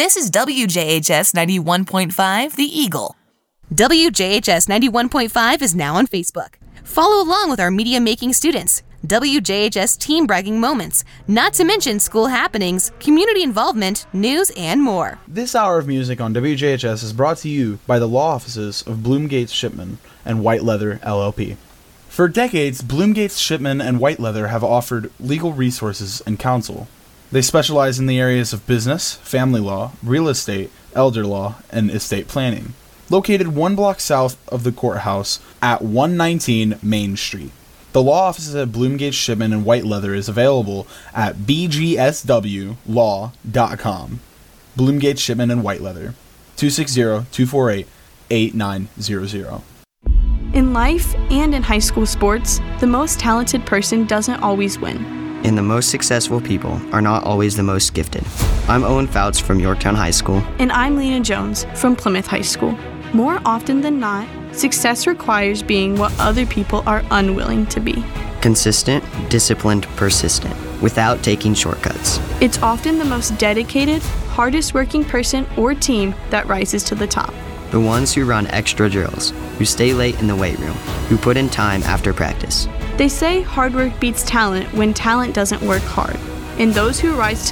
This is WJHS 91.5, The Eagle. WJHS 91.5 is now on Facebook. Follow along with our media-making students. WJHS team bragging moments, not to mention school happenings, community involvement, news, and more. This hour of music on WJHS is brought to you by the law offices of Bloomgates Shipman and White Leather LLP. For decades, Bloomgates Shipman and White Leather have offered legal resources and counsel. They specialize in the areas of business, family law, real estate, elder law, and estate planning. Located 1 block south of the courthouse at 119 Main Street. The law offices at Bloomgates Shipman and White Leather is available at bgswlaw.com. Bloomgates Shipman and White Leather, 260-248-8900. In life and in high school sports, the most talented person doesn't always win. And the most successful people are not always the most gifted. I'm Owen Fouts from Yorktown High School. And I'm Lena Jones from Plymouth High School. More often than not, success requires being what other people are unwilling to be. Consistent, disciplined, persistent, without taking shortcuts. It's often the most dedicated, hardest working person or team that rises to the top. The ones who run extra drills, who stay late in the weight room, who put in time after practice. They say hard work beats talent when talent doesn't work hard. And those who rise to